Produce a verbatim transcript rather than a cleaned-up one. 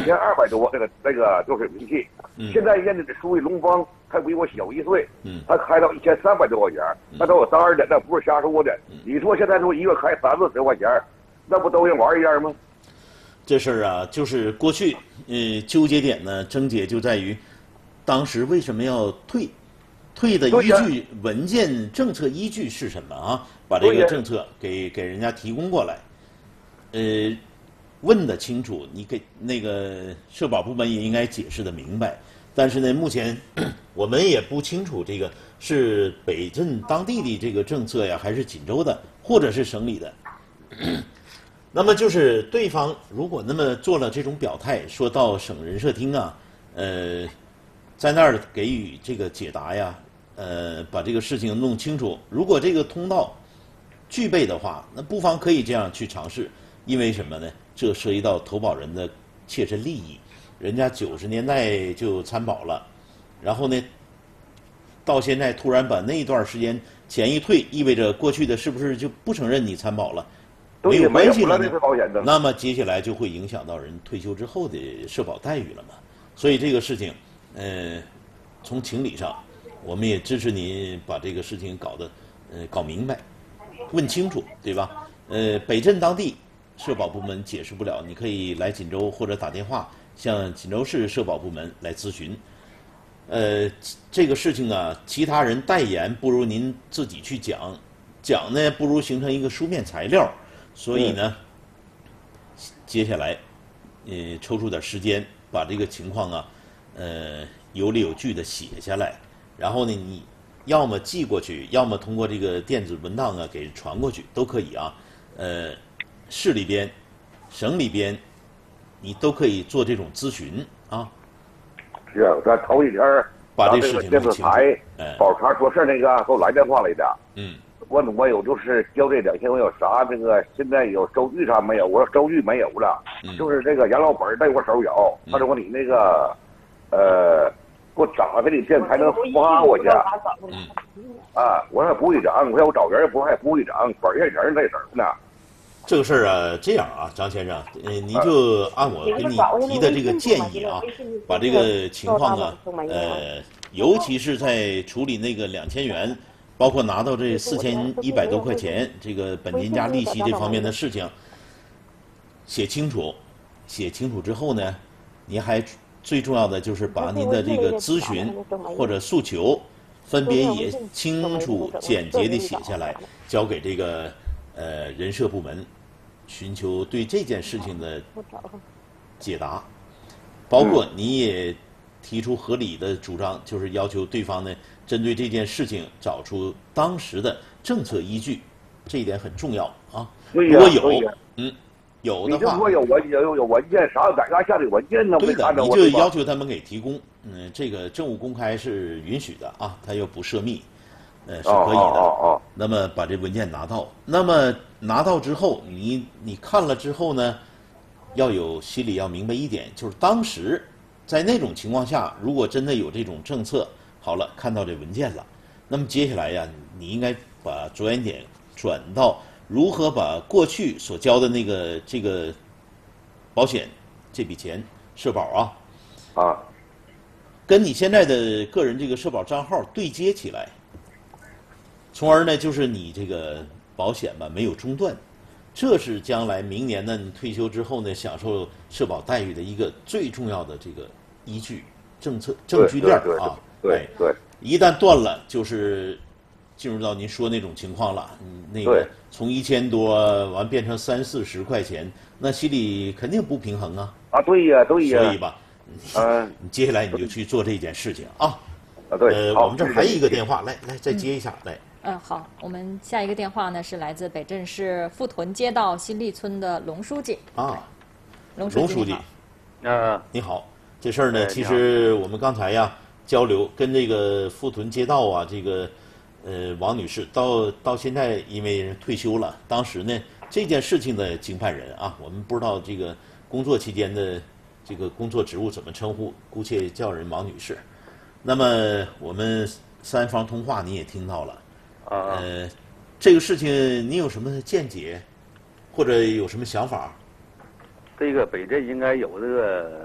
千二百多这个这个热水瓶器。嗯、现在人家的书记龙峰，他比我小一岁，嗯，他开到一千三百多块钱，那都有单儿的，那不是瞎说的。嗯、你说现在说一个月开三四十块钱，那不都跟玩一样吗？ 这事儿啊，就是过去，呃，纠结点呢，症结就在于，当时为什么要退？退的依据、文件、政策依据是什么啊？把这个政策给给人家提供过来，呃，问得清楚，你给那个社保部门也应该解释的明白。但是呢，目前我们也不清楚这个是北镇当地的这个政策呀，还是锦州的，或者是省里的。那么就是对方如果那么做了这种表态，说到省人社厅啊，呃，在那儿给予这个解答呀。呃，把这个事情弄清楚。如果这个通道具备的话，那不妨可以这样去尝试。因为什么呢？这涉及到投保人的切身利益。人家九十年代就参保了，然后呢，到现在突然把那一段时间钱一退，意味着过去的是不是就不承认你参保了？没有关系了呢。那么接下来就会影响到人退休之后的社保待遇了嘛。所以这个事情，呃，从情理上。我们也支持您把这个事情搞得，呃，搞明白，问清楚，对吧？呃，北镇当地社保部门解释不了，你可以来锦州或者打电话向锦州市社保部门来咨询。呃，这个事情啊，其他人代言不如您自己去讲，讲呢不如形成一个书面材料。所以呢，嗯、接下来，呃，抽出点时间把这个情况啊，呃，有理有据的写下来。然后呢，你要么寄过去，要么通过这个电子文档啊给传过去，都可以啊。呃，市里边、省里边，你都可以做这种咨询啊。 是啊，咱头一天把这事情电视台保查说事那个给我来电话来的。 嗯。 问我有就是交这两千我有啥那个现在有收据啥没有？我说收据没有了，嗯、就是这个养老本在我手有。他说你那个，呃。给我找给你电才能发过去。嗯。啊，我说不会涨，我说我找人也不还不会涨，本县人在这儿呢。 这个事儿啊，这样啊，张先生，呃，你就按我给你提的这个建议啊，把这个情况啊，呃，尤其是在处理那个两千元，包括拿到这四千一百多块钱这个本金加利息这方面的事情，写清楚，写清楚之后呢，你还。最重要的就是把您的这个咨询或者诉求，分别也清楚简洁地写下来，交给这个呃人社部门，寻求对这件事情的解答。包括你也提出合理的主张，就是要求对方呢针对这件事情找出当时的政策依据，这一点很重要啊。如果有，嗯。有的话， 你就说有文有有文件啥在家下的文件呢？ 对的，你就要求他们给提供。嗯，这个政务公开是允许的啊，他又不涉密，呃，是可以的。 哦哦哦。 那么把这文件拿到，那么拿到之后，你你看了之后呢，要有心里要明白一点，就是当时在那种情况下，如果真的有这种政策，好了，看到这文件了，那么接下来呀，你应该把着眼点转到。如何把过去所交的那个这个保险这笔钱社保啊啊， 跟你现在的个人这个社保账号对接起来，从而呢就是你这个保险吧没有中断，这是将来明年呢你退休之后呢享受社保待遇的一个最重要的这个依据政策证据链啊。 对对， 一旦断了就是进入到您说那种情况了，嗯，那个从一千多完变成三四十块钱，那心里肯定不平衡啊。 啊，对呀，对呀。 所以吧，嗯，你接下来你就去做这件事情啊。 啊，对。 呃，我们这儿还有一个电话，来来再接一下，来。 嗯，好，我们下一个电话呢是来自北镇市富屯街道新立村的龙书记。 啊， 龙书记。 龙书记， 呃， 你好，这事儿呢，其实我们刚才呀交流跟这个富屯街道啊这个。呃，王女士到到现在因为退休了，当时呢这件事情的经办人啊，我们不知道这个工作期间的这个工作职务怎么称呼，姑且叫人王女士。那么我们三方通话你也听到了， 啊， 呃，这个事情你有什么见解，或者有什么想法？ 这个北镇应该有这个